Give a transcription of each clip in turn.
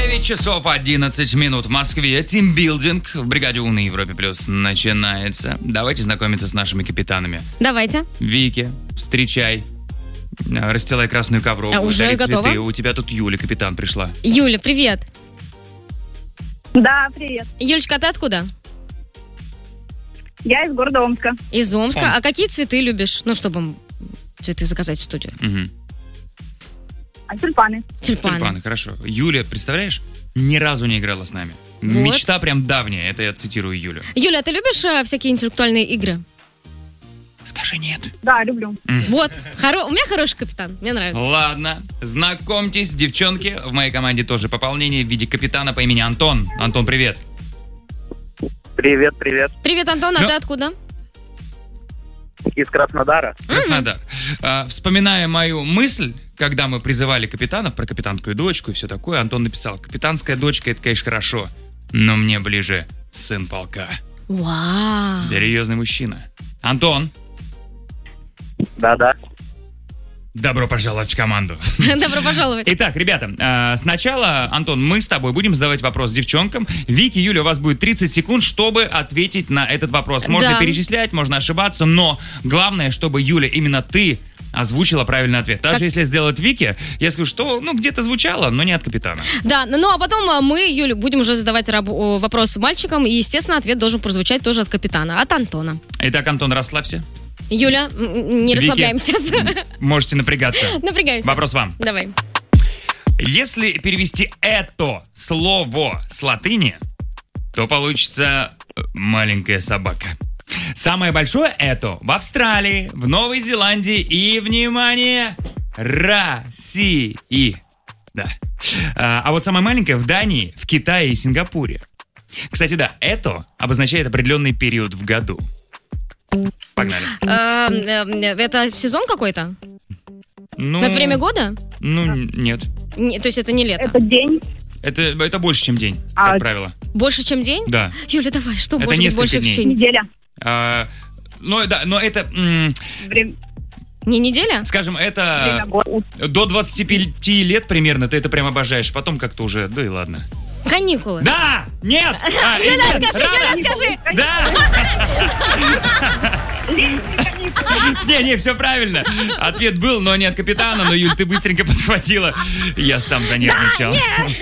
9 часов 11 минут в Москве. Тимбилдинг в бригаде У на Европе Плюс начинается. Давайте знакомиться с нашими капитанами. Давайте. Вики, встречай. Расстилай красную ковровую. Уже готова? Цветы. У тебя тут Юля, капитан, пришла. Юля, привет. Да, привет. Юлечка, ты откуда? Я из города Омска. Из Омска. Омск. А какие цветы любишь? Ну, чтобы цветы заказать в студию. Угу. А тюльпаны? Тюльпаны. Хорошо. Юля, представляешь, ни разу не играла с нами. Вот. Мечта прям давняя. Это я цитирую Юлю. Юля, а ты любишь всякие интеллектуальные игры? Скажи нет. Да, люблю. Вот. У меня хороший капитан. Мне нравится. Ладно, знакомьтесь, девчонки. В моей команде тоже пополнение в виде капитана по имени Антон. Антон, привет. Привет, привет. Привет, Антон, а Ну. ты откуда? Из Краснодара. Краснодар. Вспоминая мою мысль, когда мы призывали капитанов, про капитанскую дочку и все такое, Антон написал: капитанская дочка — это, конечно, хорошо, но мне ближе сын полка. Вау. Серьезный мужчина. Антон, Да-да. добро пожаловать в команду. Добро пожаловать. Итак, ребята, сначала, Антон, мы с тобой будем задавать вопрос девчонкам. Вики, Юля, у вас будет 30 секунд, чтобы ответить на этот вопрос. Можно Да. перечислять, можно ошибаться, но главное, чтобы, Юля, именно ты озвучила правильный ответ. Даже если сделать Вики, я скажу, что, где-то звучало, но не от капитана. Да, ну а потом мы, Юля, будем уже задавать вопросы мальчикам, и, естественно, ответ должен прозвучать тоже от капитана, от Антона. Итак, Антон, расслабься. Юля, не Вики, расслабляемся. Можете напрягаться. Напрягаемся. Вопрос вам. Давай. Если перевести это слово с латыни, то получится маленькая собака. Самое большое это в Австралии, в Новой Зеландии и, внимание, России. Да. А вот самое маленькое в Дании, в Китае и Сингапуре. Кстати, да, это обозначает определенный период в году. Погнали. Это сезон какой-то? Ну, Это время года? Нет. То есть это не лето? Это день. Это больше, чем день, А, как правило. Больше, чем день? Да. Юля, давай, что Это может быть несколько больше, дней. чем день? Неделя. Но это, Время Не неделя? скажем, это года. до 25 лет примерно, ты это прям обожаешь. Потом как-то уже, да и ладно. Каникулы. Да! Нет! Юля, нет, скажи, рано! Юля, скажи. Да! Не, все правильно. Ответ был, но не от капитана. Но, Юль, ты быстренько подхватила. Я сам занервничал.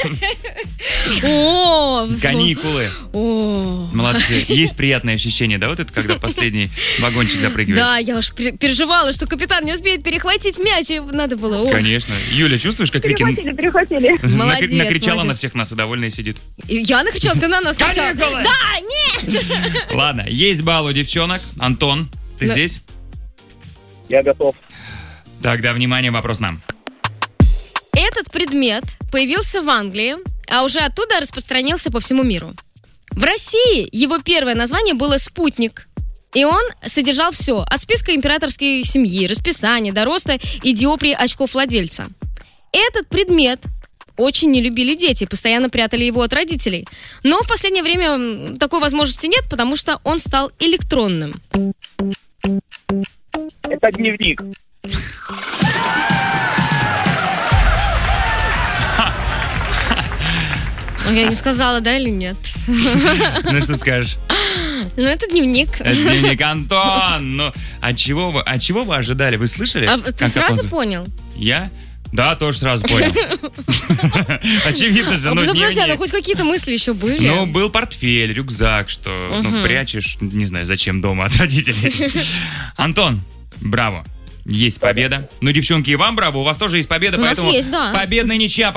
О, Каникулы. О. Молодцы. Есть приятное ощущение, да? Вот это когда в последний вагончик запрыгиваешь. Да, я уж переживала, что капитан не успеет перехватить мяч, и надо было. О. Конечно. Юля, чувствуешь, как Вики Перехватили. Молодец, накричала молодец. на всех нас и довольная сидит? Я накричала, ты на нас кричала. Каникулы! Да, нет! Ладно, есть балл у девчонок. Антон, ты Да. здесь? Я готов. Тогда, внимание, вопрос нам. Этот предмет появился в Англии, а уже оттуда распространился по всему миру. В России его первое название было «Спутник». И он содержал все, от списка императорской семьи, расписания, до роста и диоптрии очков владельца. Этот предмет очень не любили дети, постоянно прятали его от родителей. Но в последнее время такой возможности нет, потому что он стал электронным. Это дневник. Я не сказала, да или нет? Ну, что скажешь? Ну, это дневник. Это дневник. Антон, ну, а чего вы ожидали? Вы слышали? А ты как сразу он- понял? Я? Да, тоже сразу понял. Очевидно же, ну, Ну, подожди, дневник. хоть какие-то мысли еще были. Ну, был портфель, рюкзак, что прячешь, не знаю, зачем дома от родителей. Антон, браво. Есть победа. Ну, девчонки, и вам браво, у вас тоже есть победа, У нас поэтому есть, да. победная ничья.